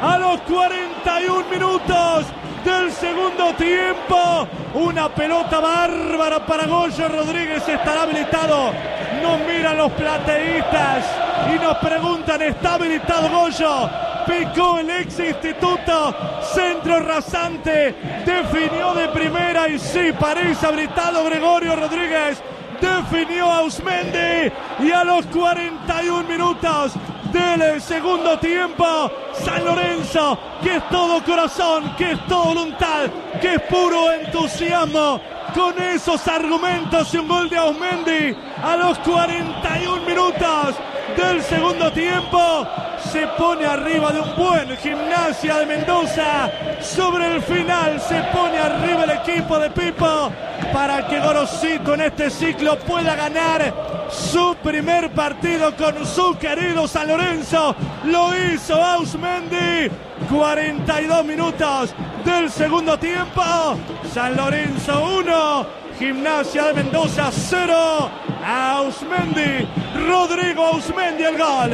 a los 41 minutos del segundo tiempo. Una pelota bárbara para Goyo Rodríguez, estará habilitado. Nos miran los plateístas y nos preguntan, ¿está habilitado Goyo? Picó el ex instituto, centro rasante, definió de primera y sí, parece habilitado Gregorio Rodríguez. Definió Ausmendi y a los 41 minutos del segundo tiempo, San Lorenzo, que es todo corazón, que es todo voluntad, que es puro entusiasmo, con esos argumentos y un gol de Ausmendi a los 41 minutos del segundo tiempo, se pone arriba de un buen Gimnasia de Mendoza. Sobre el final se pone arriba el equipo de Pipo para que Gorosito en este ciclo pueda ganar su primer partido con su querido San Lorenzo. Lo hizo Ausmendi. 42 minutos del segundo tiempo. San Lorenzo 1, Gimnasia de Mendoza 0. Ausmendi, Rodrigo Ausmendi el gol.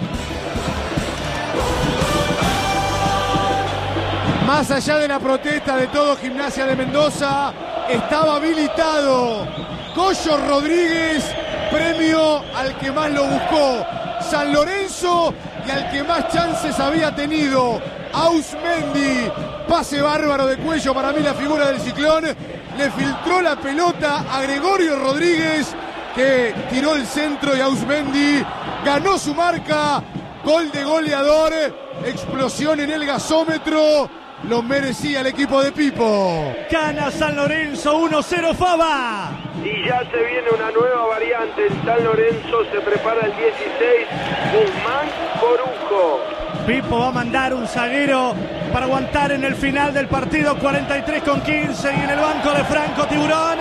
Más allá de la protesta de todo Gimnasia de Mendoza, estaba habilitado Goyo Rodríguez, premio al que más lo buscó San Lorenzo y al que más chances había tenido Ausmendi. Pase bárbaro de Cuello, para mí la figura del Ciclón. Le filtró la pelota a Gregorio Rodríguez, que tiró el centro, y Ausmendi ganó su marca. Gol de goleador, explosión en el gasómetro. Lo merecía el equipo de Pipo. Gana San Lorenzo 1-0, Faba. Y ya se viene una nueva variante en San Lorenzo. Se prepara el 16, Guzmán Corujo. Pipo va a mandar un zaguero para aguantar en el final del partido. 43-15 y en el banco de Franco Tiburón.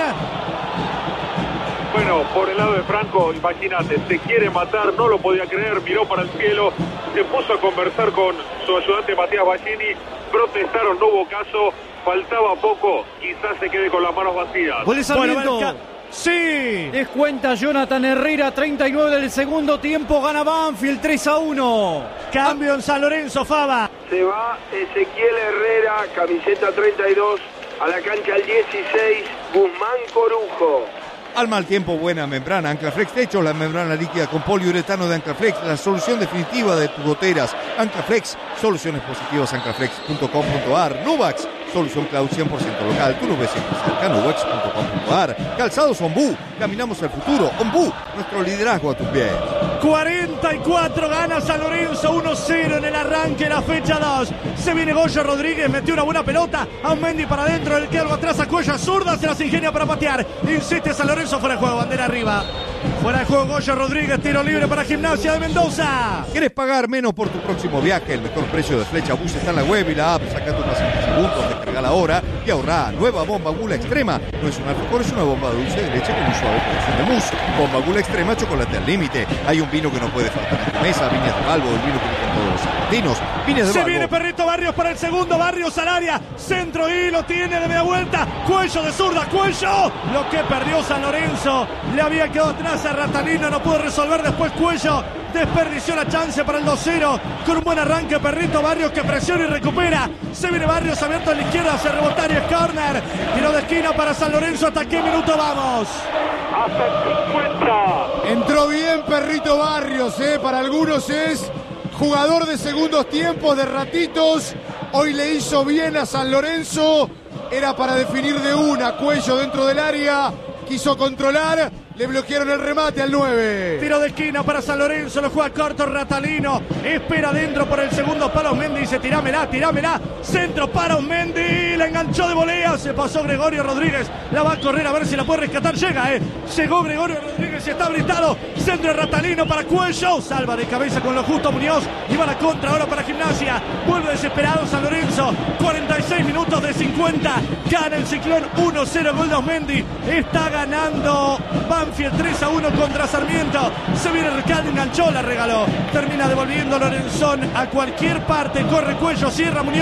Bueno, por el lado de Franco, imagínate, se quiere matar, no lo podía creer, miró para el cielo, se puso a conversar con su ayudante Matías Ballini, protestaron, no hubo caso, faltaba poco, quizás se quede con las manos vacías. Gol de Sarmiento. Bueno, sí. Descuenta Jonathan Herrera, 39 del segundo tiempo, gana Banfield 3-1. Cambio en San Lorenzo, Faba. Se va Ezequiel Herrera, camiseta 32, a la cancha el 16, Guzmán Corujo. Al mal tiempo, buena membrana Anclaflex Techo, la membrana líquida con poliuretano de Anclaflex, la solución definitiva de tus goteras. Anclaflex, soluciones positivas, anclaflex.com.ar. Nuvax, solución cloud 100% local, tú lo ves siempre cerca, nuvax.com.ar. Calzados Ombú, caminamos al futuro. Ombú, nuestro liderazgo a tus pies. 44 gana San Lorenzo, 1-0 en el arranque de la fecha 2. Se viene Goyo Rodríguez, metió una buena pelota. Ausmendi para adentro, el que algo atrás a Cuello, zurda, se las ingenia para patear. Insiste San Lorenzo, fuera de juego, bandera arriba. Fuera de juego Goyo Rodríguez, tiro libre para Gimnasia de Mendoza. ¿Quieres pagar menos por tu próximo viaje? El mejor precio de Flecha Bus está en la web y la app. Saca tu pasaje en segundos, descarga la hora y ahorrá. Nueva Bomba Gula Extrema. No es un alfajor, es una bomba dulce de leche con un suave porción de mousse. Bomba Gula Extrema, chocolate al límite. Hay un vino que no puede faltar en tu mesa. Viñas de Balbo, el vino que eligen todos los argentinos. Viñas de Se Balbo. viene Perrito Barrios para el segundo. Barrios al área, centro y lo tiene de media vuelta. Cuello de zurda, Cuello. Lo que perdió San Lorenzo, le había quedado atrás a Ratalino, no pudo resolver. Después Cuello desperdició la chance para el 2-0 con un buen arranque. Perrito Barrios que presiona y recupera. Se viene Barrios abierto a la izquierda, hace rebotar y es corner. Tiro de esquina para San Lorenzo. ¿Hasta qué minuto vamos? Hasta el 50. Entró bien Perrito Barrios, para algunos es jugador de segundos tiempos, de ratitos. Hoy le hizo bien a San Lorenzo. Era para definir de una. Cuello dentro del área, quiso controlar, le bloquearon el remate al 9. Tiro de esquina para San Lorenzo, lo juega corto Ratalino. Espera adentro por el segundo palo Ausmendi, dice tirámela. Centro para Ausmendi, la enganchó de volea, se pasó Gregorio Rodríguez. La va a correr a ver si la puede rescatar, llegó Gregorio Rodríguez y está habilitado. Centro de Ratalino para Cuello, salva de cabeza con lo justo Muñoz. Y va la contra ahora para Gimnasia. Vuelve desesperado San Lorenzo, 46 minutos de 50. Gana el Ciclón 1-0, gol de Ausmendi. Está ganando Banfield 3-1 contra Sarmiento. Se viene Ricardo, enganchó, la regaló. Termina devolviendo Lorenzón a cualquier parte. Corre Cuello, cierra Muñoz.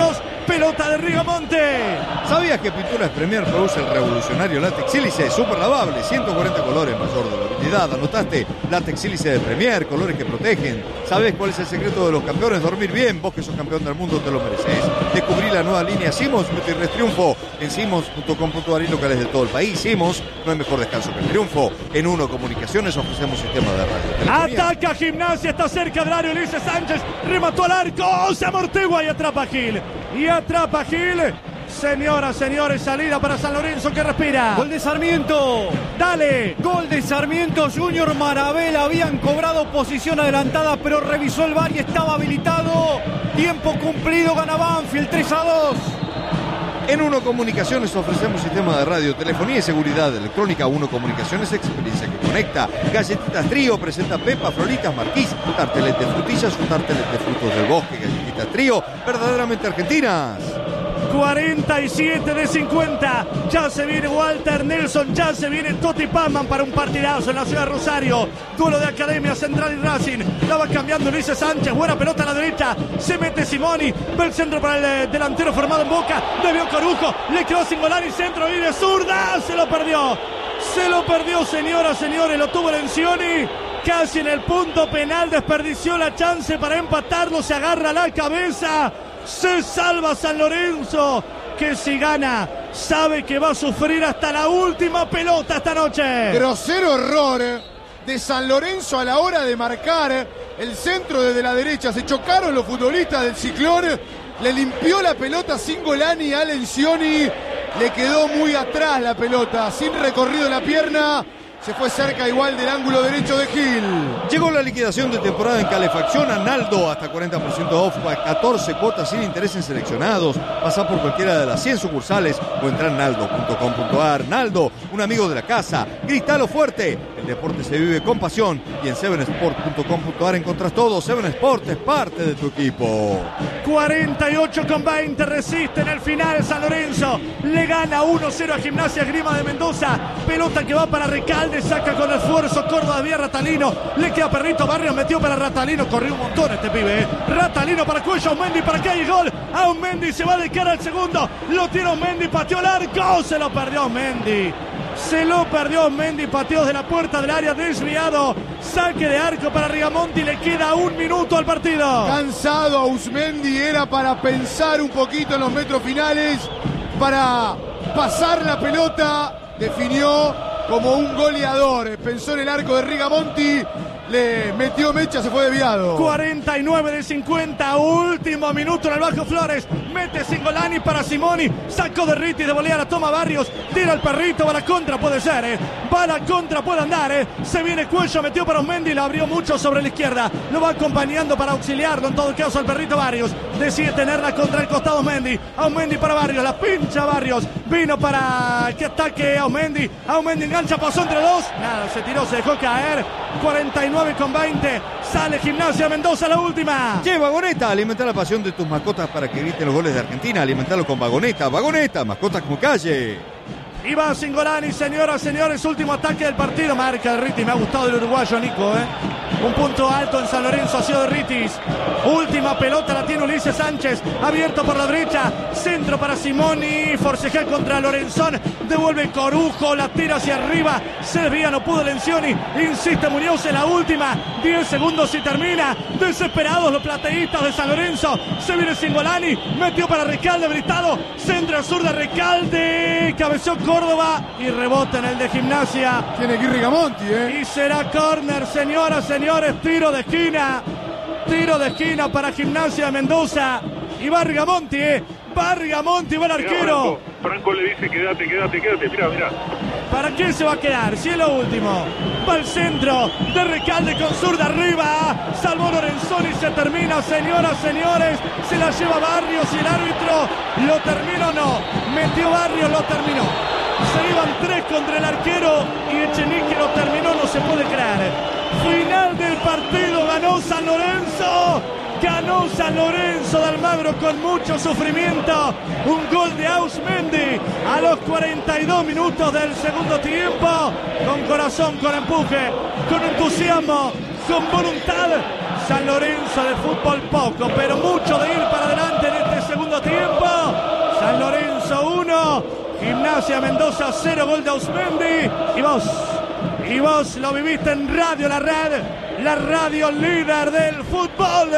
Pelota de Rigamonti. ¿Sabías que Pinturas Premier produce el revolucionario látex sílice super lavable? 140 colores, mayor durabilidad. ¿Anotaste? Látex sílice de Premier, colores que protegen. ¿Sabes cuál es el secreto de los campeones? Dormir bien. Vos que sos campeón del mundo te lo mereces. Descubrí la nueva línea Simons Multirres Triunfo en simons.com.ar y locales de todo el país. Simons, no hay mejor descanso que el triunfo. En Uno Comunicaciones ofrecemos sistema de radio. Ataca Gimnasia, está cerca del área Ulises Sánchez, remató al arco, se amortigua y atrapa a Gil. Señoras, señores, salida para San Lorenzo que respira. Gol de Sarmiento. Dale. Gol de Sarmiento. Junior Marabel habían cobrado posición adelantada, pero revisó el VAR y estaba habilitado. Tiempo cumplido, gana Banfield 3-2. En Uno Comunicaciones ofrecemos sistema de radio, telefonía y seguridad electrónica. Uno Comunicaciones, experiencia que conecta. Galletitas Trío presenta Pepa, Floritas, Marquís, tarteles de frutillas o tarteles de frutos del bosque. Galletitas Trío, verdaderamente argentinas. 47 de 50. Ya se viene Walter Nelson, ya se viene Toti Pazman para un partidazo en la ciudad de Rosario. Duelo de Academia Central y Racing. La va cambiando Ulises Sánchez. Buena pelota a la derecha. Se mete Simoni. Ve el centro para el delantero formado en Boca. Debió Corujo. Le quedó Singolani. Centro y de zurda. Se lo perdió. Se lo perdió, señoras, señores. Lo tuvo Lencioni. Casi en el punto penal. Desperdició la chance para empatarlo. Se agarra la cabeza. Se salva San Lorenzo, que si gana sabe que va a sufrir hasta la última pelota esta noche. Grosero error de San Lorenzo a la hora de marcar el centro desde la derecha. Se chocaron los futbolistas del Ciclón. Le limpió la pelota Singolani a Lencioni. Le quedó muy atrás la pelota, sin recorrido en la pierna. Se fue cerca igual del ángulo derecho de Gil. Llegó la liquidación de temporada en calefacción a Naldo. Hasta 40% off, 14 cuotas sin interés en seleccionados. Pasá por cualquiera de las 100 sucursales o entra en naldo.com.ar. Naldo, un amigo de la casa. Gritalo fuerte. El deporte se vive con pasión. Y en 7sport.com.ar encontrás todo. 7 Sport es parte de tu equipo. 48,20 resiste en el final San Lorenzo. Le gana 1-0 a Gimnasia Grima de Mendoza. Pelota que va para Recalde. Saca con esfuerzo Córdoba vía Ratalino. Le queda Perrito Barrios. Metió para Ratalino. Corrió un montón este pibe. Ratalino para Cuello. Aumendi para que hay gol. Aumendi se va de cara al segundo. Lo tira Aumendi. Pateó el arco. Se lo perdió Aumendi. Se lo perdió Aumendi. Pateó de la puerta del área. Desviado. Saque de arco para Rigamonti. Le queda 1 minuto al partido. Cansado Ausmendi. Era para pensar un poquito en los metros finales. Para pasar la pelota. Definió como un goleador. Pensó en el arco de Rigamonti. Le metió mecha, se fue desviado. 49 de 50, último minuto en el Bajo Flores. Mete Singolani para Simoni. Sacó de Ritti de volea, la toma Barrios. Tira el Perrito, va a la contra, puede ser. Va a la contra, puede andar. Se viene Cuello, metió para Aumendi, la abrió mucho sobre la izquierda. Lo va acompañando para auxiliarlo, en todo caso, el Perrito Barrios. Decide tenerla contra el costado Aumendi. Aumendi para Barrios, la pincha Barrios. Vino para que ataque Aumendi. Aumendi engancha, pasó entre dos. Nada, se tiró, se dejó caer. 49,20. Sale Gimnasia Mendoza, la última. Che, Vagoneta, alimenta la pasión de tus mascotas para que griten los goles de Argentina. Alimentalo con Vagoneta. Vagoneta, mascotas como calle. Y va Singolani, señoras, señores, último ataque del partido. Marca de Ritis, me ha gustado el uruguayo, Nico, Un punto alto en San Lorenzo ha sido de Ritis. Última pelota la tiene Ulises Sánchez, abierto por la derecha. Centro para Simoni, forcejea contra Lorenzón. Devuelve Corujo, la tira hacia arriba. Se desvía, no pudo Lencioni. Insiste Muñoz en la última. 10 segundos y termina. Desesperados los plateístas de San Lorenzo. Se viene Singolani, metió para Recalde, habilitado. Centro al sur de Recalde. Cabeció Córdoba y rebota en el de Gimnasia. Tiene que ir Rigamonti, Y será córner, señoras, señores. Tiro de esquina. Tiro de esquina para Gimnasia de Mendoza. Y va Rigamonti, Va Rigamonti, va el arquero. Franco le dice quédate. Mirá. ¿Para qué se va a quedar? Si es lo último. Va al centro de Recalde con zurda arriba. Salvó Lorenzoni y se termina, señoras, señores. Se la lleva Barrios y el árbitro lo terminó o no. Metió Barrios, lo terminó. Se iban 3 contra el arquero y Echenique lo terminó, no se puede creer. Final del partido, ganó San Lorenzo. Ganó San Lorenzo de Almagro con mucho sufrimiento. Un gol de Ausmendi a los 42 minutos del segundo tiempo. Con corazón, con empuje, con entusiasmo, con voluntad. San Lorenzo de fútbol poco, pero mucho de ir para adelante en este segundo tiempo. San Lorenzo 1, Gimnasia Mendoza 0, gol de Ausmendi. Y vos lo viviste en Radio La Red, la radio líder del fútbol.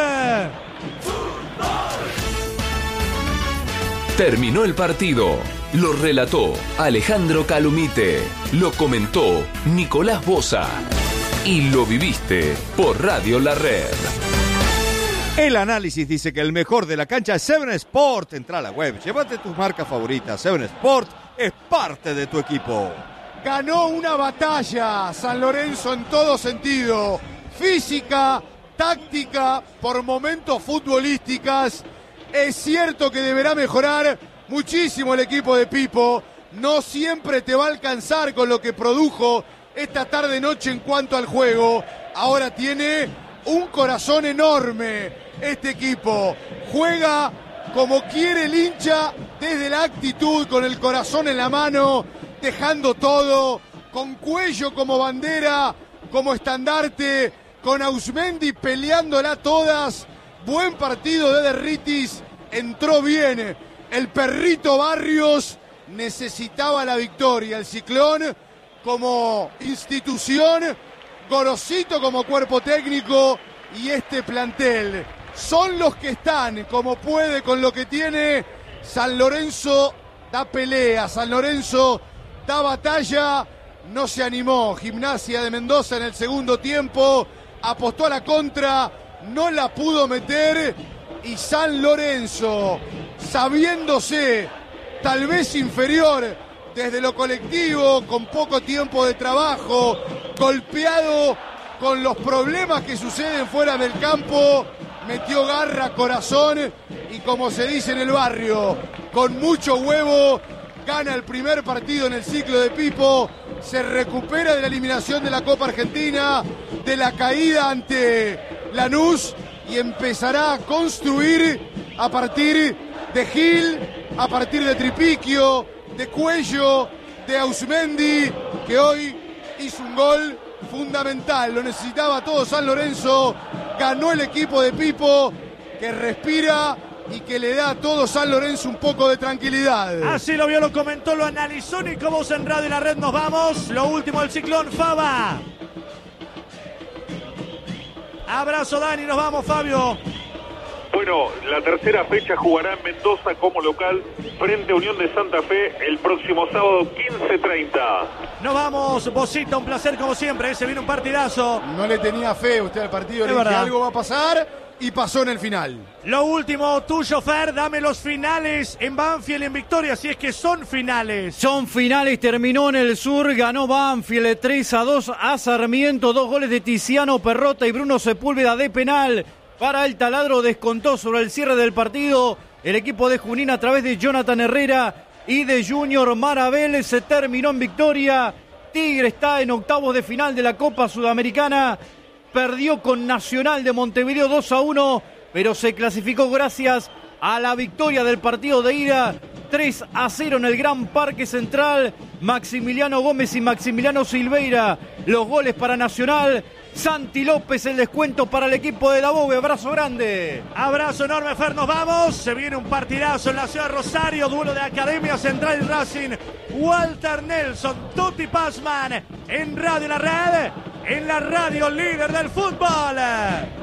Terminó el partido. Lo relató Alejandro Calumite. Lo comentó Nicolás Boza. Y lo viviste por Radio La Red. El análisis dice que el mejor de la cancha es 7 Sport. Entra a la web, llévate tus marcas favoritas. 7 Sport es parte de tu equipo. Ganó una batalla San Lorenzo en todo sentido. Física, táctica, por momentos futbolísticas. Es cierto que deberá mejorar muchísimo el equipo de Pipo. No siempre te va a alcanzar con lo que produjo esta tarde-noche en cuanto al juego. Ahora tiene un corazón enorme este equipo. Juega como quiere el hincha, desde la actitud, con el corazón en la mano, dejando todo, con Cuello como bandera, como estandarte, con Ausmendi peleándola todas. Buen partido de Derritis, entró bien. El perrito Barrios necesitaba la victoria. El Ciclón como institución, Gorosito como cuerpo técnico y este plantel son los que están como puede con lo que tiene. San Lorenzo da pelea, San Lorenzo da batalla, no se animó. Gimnasia de Mendoza en el segundo tiempo apostó a la contra, no la pudo meter y San Lorenzo, sabiéndose tal vez inferior desde lo colectivo, con poco tiempo de trabajo, golpeado con los problemas que suceden fuera del campo, metió garra, corazón y, como se dice en el barrio, con mucho huevo, gana el primer partido en el ciclo de Pipo, se recupera de la eliminación de la Copa Argentina, de la caída ante Lanús y empezará a construir a partir de Gil, a partir de Tripiquio, de Cuello, de Ausmendi, que hoy hizo un gol fundamental. Lo necesitaba todo San Lorenzo, ganó el equipo de Pipo, que respira y que le da a todo San Lorenzo un poco de tranquilidad. Así lo vio, lo comentó, lo analizó Nico Boza en Radio La Red. Nos vamos, lo último del Ciclón, Faba. Abrazo, Dani, nos vamos, Fabio. Bueno, la tercera fecha jugará en Mendoza como local frente a Unión de Santa Fe el próximo sábado 15:30. Nos vamos, Bocita, un placer como siempre, se viene un partidazo. No le tenía fe usted al partido, le dije algo va a pasar y pasó en el final. Lo último tuyo, Fer, dame los finales en Banfield y en Victoria, si es que son finales. Son finales, terminó en el sur, ganó Banfield 3-2 a Sarmiento, 2 goles de Tiziano Perrota y Bruno Sepúlveda de penal. Para el Taladro descontó sobre el cierre del partido el equipo de Junín a través de Jonathan Herrera y de Junior Marabel. Se terminó en victoria. Tigre está en octavos de final de la Copa Sudamericana. Perdió con Nacional de Montevideo 2-1, pero se clasificó gracias a la victoria del partido de ida 3-0 en el Gran Parque Central. Maximiliano Gómez y Maximiliano Silveira, los goles para Nacional. Santi López, el descuento para el equipo de Dabobe. Abrazo grande. Abrazo enorme, Fer, nos vamos. Se viene un partidazo en la ciudad de Rosario, duelo de Academia Central y Racing. Walter Nelson, Tutti Pazman en Radio La Red, en la radio líder del fútbol.